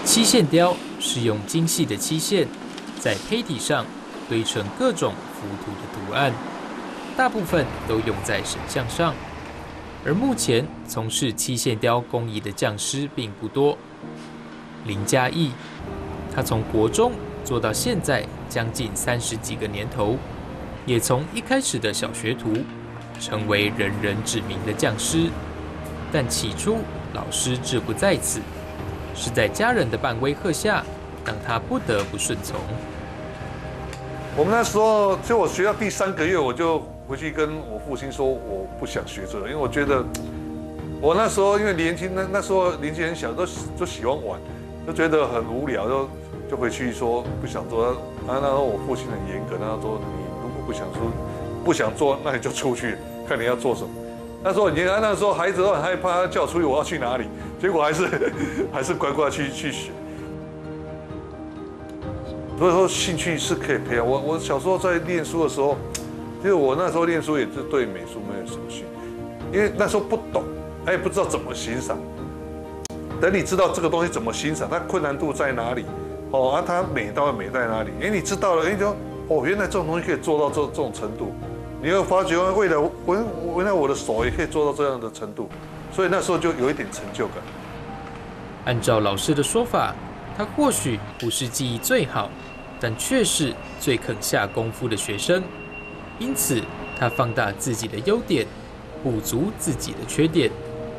漆线雕是用精细的漆线在胚体上堆成各种浮凸的图案，大部分都用在神像上。而目前从事漆线雕工艺的匠师并不多。林嘉义，他从国中做到现在将近30几个年头，也从一开始的小学徒，成为人人指名的匠师。但起初老师志不在此，是在家人的半威吓下，让他不得不顺从。 我们那时候，就我学到第3个月，我就回去跟我父亲说，我不想学这个，因为我觉得我那时候因为年轻，那时候年纪很小，都喜欢玩，就觉得很无聊，就回去说不想做。那时候我父亲很严格，他说你如果不想做，那你就出去，看你要做什么。那时候那时候孩子都很害怕，他叫我出去，我要去哪里？结果还是乖乖去学。所以说兴趣是可以培养。我小时候在念书的时候，其实我那时候念书也是对美术没有什么兴趣，因为那时候不懂，也不知道怎么欣赏。等你知道这个东西怎么欣赏，它困难度在哪里，它美到底美在哪里？你知道了，你就原来这种东西可以做到这种程度。你会发觉未来我的手也可以做到这样的程度，所以那时候就有一点成就感。 按照老师的说法，他或许不是技艺最好，但却是最肯下功夫的学生。因此，他放大自己的优点，补足自己的缺点。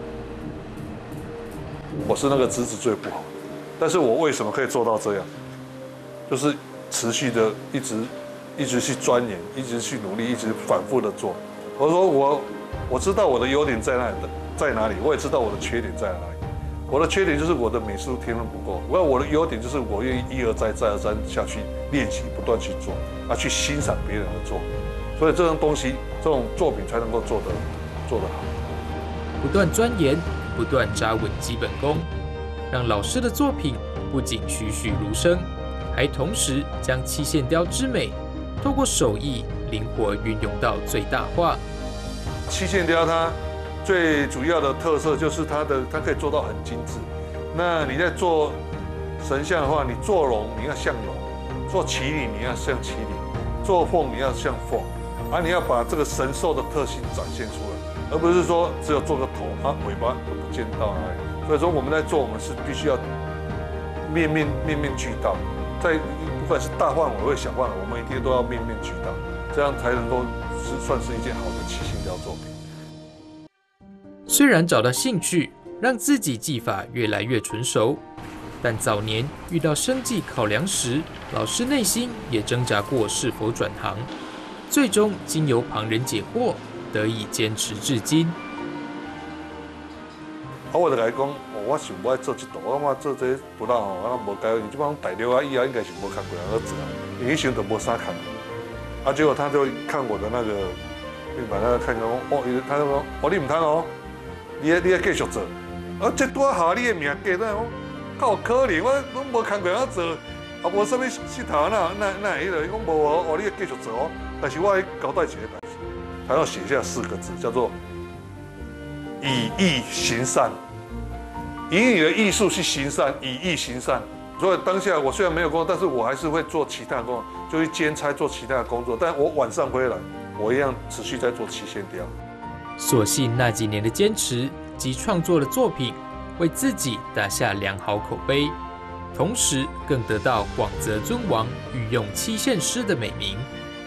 我是那个资质最不好的，但是我为什么可以做到这样？就是持续的一直去钻研，一直去努力，一直反复的做。我说我知道我的优点在哪里，我也知道我的缺点在哪里。我的缺点就是我的美术天分不够，我的优点就是我愿意一而再再而三下去练习，不断去做，去欣赏别人的作品。所以这种东西，这种作品才能够做得好。 不断钻研，不断扎稳基本功，让老师的作品不仅栩栩如生，还同时将漆线雕之美透过手艺灵活运用到最大化。 漆线雕它最主要的特色就是它可以做到很精致。那你在做神像的话，你做龙你要像龙，做麒麟你要像麒麟，做凤你要像凤，你要把这个神兽的特性展现出来，而不是说只有做个头，尾巴都不见到哪里。所以说我们在做，我们是必须要面面俱到，在不管是大范围或小范围，我们一定都要面面俱到，这样才能够算是一件好的漆线雕作品。 虽然找到兴趣，让自己技法越来越纯熟，但早年遇到生计考量时，老师内心也挣扎过是否转行，最终经由旁人解惑，得以坚持至今。 我就甲伊讲，我想要做这道，我做这不孬无解，你这帮大陆以后应该是无看过人去做，因为以前都无啥看过。结果他就看我的那个面板，他看讲，他就说，你唔通哦，你要继续做，这拄好你的名价，敢有可能？我拢无看过人做，无啥物佚头那会了？伊讲无哦，你要继续做哦。但是我要交代一个代志，他要写下4个字，叫做以义行善。以你的艺术去行善，以义行善。所以当下我虽然没有工作，但是我还是会做其他的工作，就去兼差做其他的工作。但我晚上回来，我一样持续在做漆线雕。 所幸那几年的坚持及创作的作品，为自己打下良好口碑，同时更得到广泽尊王御用漆线师的美名。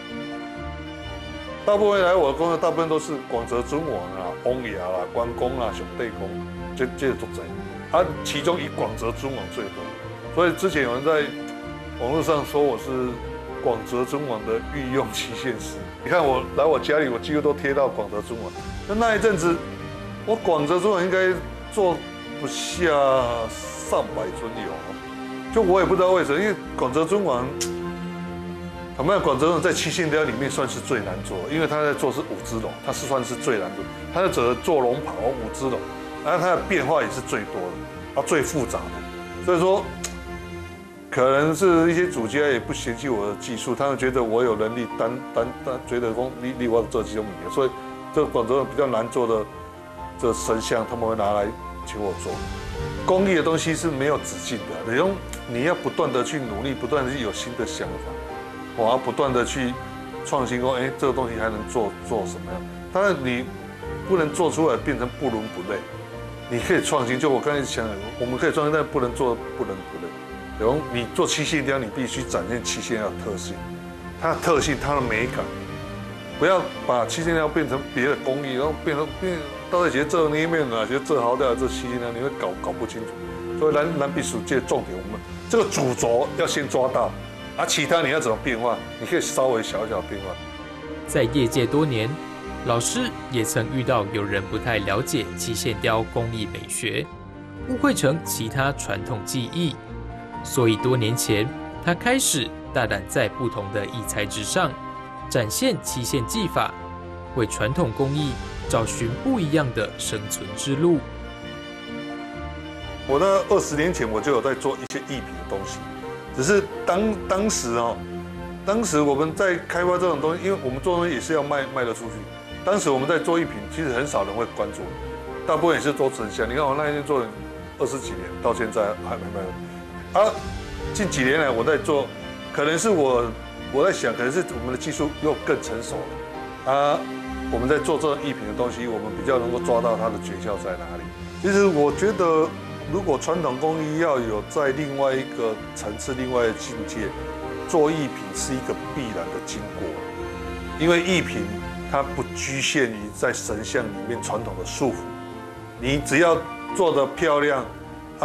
大部分来我的工作，大部分都是广泽尊王王爷关公上帝公，这个都在。其中以广泽尊王最多，所以之前有人在网络上说我是广泽尊王的御用漆线师。你看我来我家里，我几乎都贴到广泽尊王。那一阵子，我广泽尊王应该做不下上百尊有，就我也不知道为什么，因为广泽尊王，坦白讲，广泽尊王在漆线雕里面算是最难做的，因为他在做是5只龙，他是算是最难做，他在做龙袍5只龙。然后它的变化也是最多的，最复杂的，所以说，可能是一些主家也不嫌弃我的技术，他们觉得我有能力觉得说你我做这种米，所以这广州比较难做的这神像，他们会拿来请我做。 工艺的东西是没有止境的，你要不断的去努力，不断的去有新的想法，我要不断的去创新，说，这个东西还能做什么样？当然你不能做出来变成不伦不类，你可以创新。就我刚才讲的，我们可以创新，但不能做不伦不类。比如你做漆线雕，你必须展现漆线雕的特性，它的特性，它的美感，不要把漆线雕变成别的工艺，然后变到底觉得这那一面啊，觉得这好掉这漆线雕，你会搞不清楚。所以蓝必属界的重点，我们这个主轴要先抓到，其他你要怎么变化，你可以稍微小变化。 在业界多年，老师也曾遇到有人不太了解漆线雕工艺美学，误会成其他传统技艺，所以多年前他开始大胆在不同的艺材质上展现漆线技法，为传统工艺找寻不一样的生存之路。 我在20年前我就有在做一些艺品的东西，只是当时我们在开发这种东西，因为我们做东西也是要卖得出去。当时我们在做艺品，其实很少人会关注，大部分也是做成像。你看我那一天做了20几年，到现在还没卖。近几年来我在做，可能是我在想，可能是我们的技术又更成熟了。我们在做这种艺品的东西，我们比较能够抓到它的诀窍在哪里。其实我觉得，如果传统工艺要有在另外一个层次、另外一个境界，做艺品是一个必然的经过，因为艺品它不局限于在神像里面传统的束缚，你只要做得漂亮，